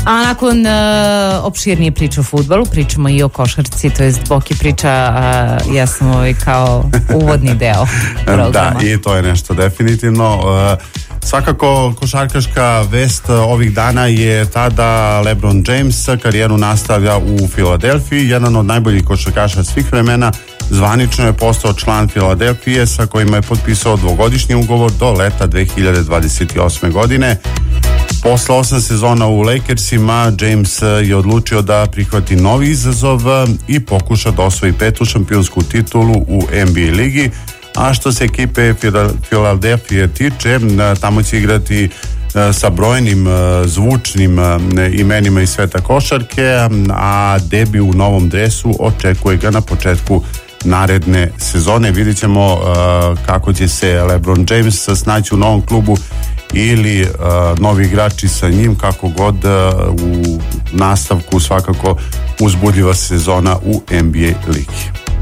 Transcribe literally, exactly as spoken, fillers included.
A nakon uh, opširnije priče o fudbalu, pričamo i o košarci, to jest Boki priča, uh, ja sam ovaj kao uvodni deo programa. Da, i to je nešto definitivno. Uh, svakako košarkaška vest ovih dana je ta da LeBron James karijeru nastavlja u Filadelfiji, jedan od najboljih košarkaša svih vremena. Zvanično je postao član Filadelfije sa kojima je potpisao dvogodišnji ugovor do leta dve hiljade dvadeset osme godine. Posle osam sezona u Lakersima, James je odlučio da prihvati novi izazov i pokuša da osvoji petu šampionsku titulu u N B A ligi. A što se ekipe Filadelfije tiče, tamo će igrati sa brojnim zvučnim imenima iz sveta košarke, a debi u novom dresu očekuje ga na početku naredne sezone. Vidjet ćemo uh, kako će se LeBron James snaći u novom klubu ili uh, novi igrači sa njim, kako god, uh, u nastavku svakako uzbudljiva sezona u N B A ligi.